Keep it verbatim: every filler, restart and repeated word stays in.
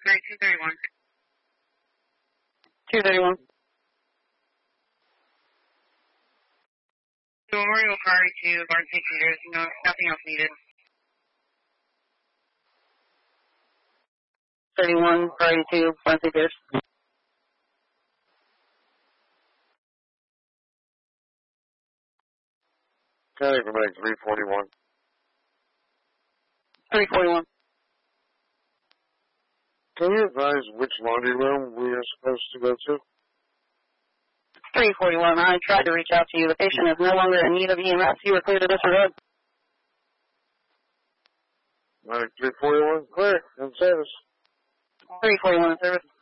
Sorry, two thirty-one. two thirty-one. Memorial priority to Barn Station, there's no, nothing else needed. thirty-one, priority to Barn Station. County Command three forty-one. three forty-one. Can you advise which laundry room we are supposed to go to? three forty-one, I tried to reach out to you. The patient is no longer in need of E M S. You were clear to disregard. Alright, three forty-one, clear, in service. three forty-one in service.